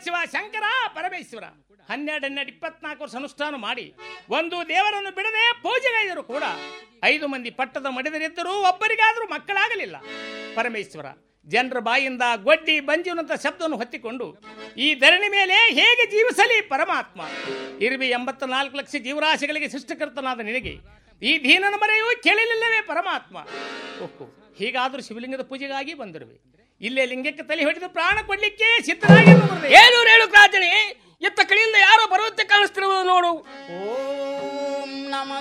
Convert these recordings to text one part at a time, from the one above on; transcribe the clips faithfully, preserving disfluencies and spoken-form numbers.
ಶಿವ ಶಂಕರ ಪರಮೇಶ್ವರ ಹನ್ನೆರಡು ಹನ್ನೆರಡು ಇಪ್ಪತ್ನಾಲ್ಕು ವರ್ಷ ಅನುಷ್ಠಾನ ಮಾಡಿ ಒಂದು ದೇವರನ್ನು ಬಿಡದೆ ಪೂಜೆಗೈದರು ಕೂಡ ಐದು ಮಂದಿ ಪಟ್ಟದ ಮಡಿದರಿದ್ದರೂ ಒಬ್ಬರಿಗಾದರೂ ಮಕ್ಕಳಾಗಲಿಲ್ಲ. ಪರಮೇಶ್ವರ ಜನರ ಬಾಯಿಂದ ಗೊಡ್ಡಿ ಬಂಜಿನಂತ ಶಬ್ದವನ್ನು ಹೊತ್ತಿಕೊಂಡು ಈ ಧರಣಿ ಮೇಲೆ ಹೇಗೆ ಜೀವಿಸಲಿ ಪರಮಾತ್ಮ? ಇರುವೆ ಎಂಬತ್ತ ನಾಲ್ಕು ಲಕ್ಷ ಜೀವರಾಶಿಗಳಿಗೆ ಸೃಷ್ಟಿಕರ್ತನಾದ ನಿನಗೆ ಈ ದೀನನ ಮರೆಯೂ ಕೇಳಲಿಲ್ಲವೇ ಪರಮಾತ್ಮ? ಓಹೋ, ಹೀಗಾದರೂ ಶಿವಲಿಂಗದ ಪೂಜೆಗಾಗಿ ಬಂದಿರುವೆ. ಇಲ್ಲೇ ಲಿಂಗಕ್ಕೆ ತಲೆ ಹೊಡೆದು ಪ್ರಾಣ ಕೊಡ್ಲಿಕ್ಕೆ ಸಿದ್ಧರಾಗಿ ಏನು ರೇಣು ರಾಜನೇ, ಎತ್ತ ಕಡೆಯಿಂದ ಯಾರೋ ಪರ್ವತ ಕಾಣಿಸ್ತಿರುವುದು ನೋಡು. ಓಂ ನಮ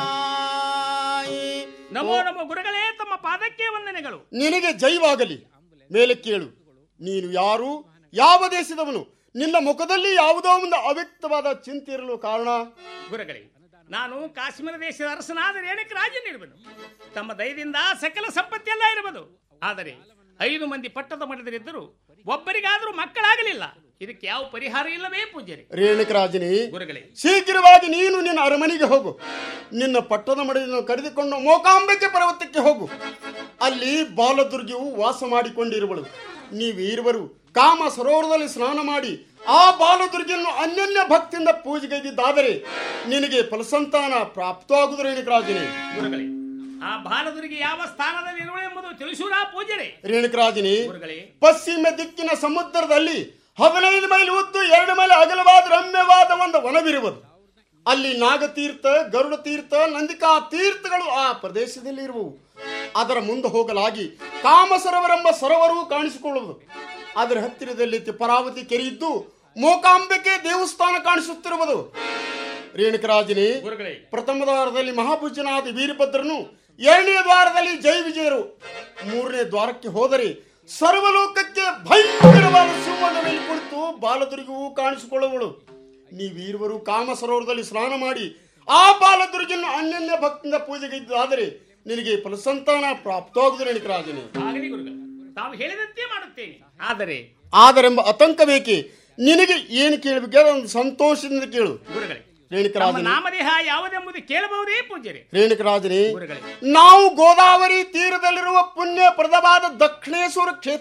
ಶಿವಾಯ. ನಮೋ ನಮೋ ಗುರುಗಳೇ, ತಮ್ಮ ಪಾದಕ್ಕೆ ವಂದನೆಗಳು. ನಿನಗೆ ಜೈವಾಗಲಿ. ಮೇಲೆ ಕೇಳು, ನೀನು ಯಾರು, ಯಾವ ದೇಶದವನು? ನಿನ್ನ ಮುಖದಲ್ಲಿ ಯಾವುದೋ ಒಂದು ಅವ್ಯಕ್ತವಾದ ಚಿಂತೆ ಇರಲು ಕಾರಣ? ಗುರುಗಳೇ, ನಾನು ಕಾಶ್ಮೀರ ದೇಶದ ಅರಸನಾದ ರೇಣುಕ ರಾಜನಿರುವನು. ತಮ್ಮ ದಯದಿಂದ ಸಕಲ ಸಂಪತ್ತೆಲ್ಲ ಇರಬಹುದು. ಆದರೆ ಐದು ಮಂದಿ ಪಟ್ಟದ ಮಡಿದರಿದ್ದರು ಒಬ್ಬರಿಗಾದರೂ ಮಕ್ಕಳಾಗಲಿಲ್ಲ. ಇದಕ್ಕೆ ಯಾವ ಪರಿಹಾರ ಇಲ್ಲವೇ ಪೂಜ್ಯರೇ? ರೇಣುಕರಾಜನೇ, ಗುರುಗಳೇ, ಶೀಘ್ರವಾಗಿ ನೀನು ನಿನ್ನ ಅರಮನೆಗೆ ಹೋಗು. ನಿನ್ನ ಪಟ್ಟದ ಮಡಿಯನ್ನು ಕರೆದುಕೊಂಡು ಮೋಕಾಂಬಿಕೆ ಪರ್ವತಕ್ಕೆ ಹೋಗು. ಅಲ್ಲಿ ಬಾಲದುರ್ಗಿಯು ವಾಸ ಮಾಡಿಕೊಂಡಿರುವಳು. ನೀವೀರುವರು ಕಾಮ ಸರೋವರದಲ್ಲಿ ಸ್ನಾನ ಮಾಡಿ ಆ ಬಾಲದುರ್ಗಿಯನ್ನು ಅನ್ಯನ್ಯ ಭಕ್ತಿಯಿಂದ ಪೂಜೆಗೈದಿದ್ದಾದರೆ ನಿನಗೆ ಫಲಸಂತಾನ ಪ್ರಾಪ್ತವಾಗುವುದು. ರೇಣುಕರಾಜನೇ, ಗುರುಗಳೇ, ಆ ಬಾಲದುರ್ಗಿ ಯಾವ ಸ್ಥಾನದಲ್ಲಿ ಇರುವಳು ಎಂಬುದು ತಿಳಿಸೂರಾ ಪೂಜ್ಯರೇ? ರೇಣುಕರಾಜನೇ, ಗುರುಗಳೇ, ಪಶ್ಚಿಮ ದಿಕ್ಕಿನ ಸಮುದ್ರದಲ್ಲಿ ಹದಿನೈದು ಮೈಲಿ ಉದ್ದು ಎರಡು ಮೈಲಿ ಅಗಲವಾದ ರಮ್ಯವಾದ ಒಂದು ವನವಿರುವುದು. ಅಲ್ಲಿ ನಾಗತೀರ್ಥ, ಗರುಡ ತೀರ್ಥ, ನಂದಿಕಾ ತೀರ್ಥಗಳು ಆ ಪ್ರದೇಶದಲ್ಲಿ ಇರುವವು. ಅದರ ಮುಂದೆ ಹೋಗಲಾಗಿ ಕಾಮಸರೋವರೆಂಬ ಸರೋವರವು ಕಾಣಿಸಿಕೊಳ್ಳುವುದು. ಅದರ ಹತ್ತಿರದಲ್ಲಿ ತಿಪ್ಪರಾವತಿ ಕೆರೆ ಇದ್ದು ಮೋಕಾಂಬಿಕೆ ದೇವಸ್ಥಾನ ಕಾಣಿಸುತ್ತಿರುವುದು. ರೇಣುಕರಾಜನೇ, ಗುರುಗಳೇ, ಪ್ರಥಮ ದ್ವಾರದಲ್ಲಿ ಮಹಾಪೂಜ್ಯನಾದ ವೀರಭದ್ರನು, ಎರಡನೇ ದ್ವಾರದಲ್ಲಿ ಜೈ ವಿಜಯರು, ಮೂರನೇ ದ್ವಾರಕ್ಕೆ ಹೋದರೆ ಸರ್ವಲೋಕಕ್ಕೆ ಭಯಂಕರವಾದ ಸಿಂಹದ ಮೇಲೆ ಕುಳಿತು ಬಾಲದುರ್ಗಿಯೂ ಕಾಣಿಸಿಕೊಳ್ಳುವಳು. ನೀವೀರುವರು ಕಾಮ ಸರೋವರದಲ್ಲಿ ಸ್ನಾನ ಮಾಡಿ ಆ ಬಾಲದುರ್ಗಿಯನ್ನು ಅನ್ಯನ್ಯ ಭಕ್ತಿಯಿಂದ ಪೂಜೆಗೈದಾದರೆ ನಿನಗೆ ಫಲಸಂತಾನ ಪ್ರಾಪ್ತವಾಗುವುದು. ರೇಣುಕರಾಜನೇ, ಆಗಲಿ ಗುರುಗಳೇ, ತಾವು ಹೇಳಿದಂತೆ ಮಾಡುತ್ತೇನೆ. ಆದರೆ ಆದರೆಂಬ ಆತಂಕ ಬೇಕೆ? ನಿನಗೆ ಏನು ಕೇಳಬೇಕು ಅದೊಂದು ಸಂತೋಷದಿಂದ ಕೇಳು. ಗುರುಗಳೇ, ರೇಣುಕರಾಜನೇ, ನಾಮದೇಹ ಯಾವುದೆಂಬುದು ಕೇಳಬಹುದೇ ಪೂಜ್ಯರೇ? ರೇಣುಕರಾಜನೇ, ಗುರುಗಳೇ, ನಾವು ಗೋದಾವರಿ ತೀರದಲ್ಲಿರುವ ಪುಣ್ಯ ಪ್ರದವಾದ ದಕ್ಷಿಣೇಶ್ವರ ಕ್ಷೇತ್ರ